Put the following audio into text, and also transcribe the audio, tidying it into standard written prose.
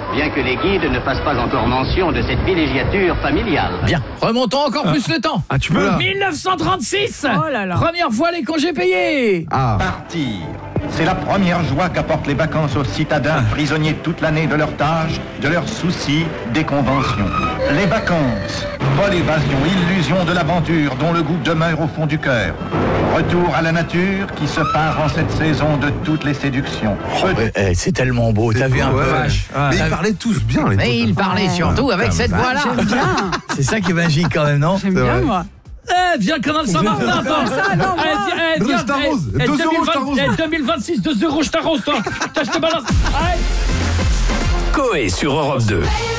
bien que les guides ne fassent pas encore mention de cette villégiature familiale. Bien, remontons encore plus le temps. Ah, tu peux 1936. Oh là là. Première fois les congés payés. Ah. Partir. C'est la première joie qu'apportent les vacances aux citadins prisonniers toute l'année de leurs tâches, de leurs soucis, des conventions. Les vacances, folle évasion, illusion de l'aventure dont le goût demeure au fond du cœur. Retour à la nature qui se pare en cette saison de toutes les séductions. C'est tellement beau, t'as vu un peu vache. Mais ils parlaient tous bien, les Mais il parlait surtout avec cette voix-là. J'aime bien. C'est ça qui est magique quand même, non? J'aime bien, moi. Viens, Canal Saint-Martin, toi. Ça, non, moi. Viens, je t'arrose. 2 euros, je t'arrose. 2026, 2 euros, je t'arrose, toi. Je te balance. Allez. Coé sur Europe 2.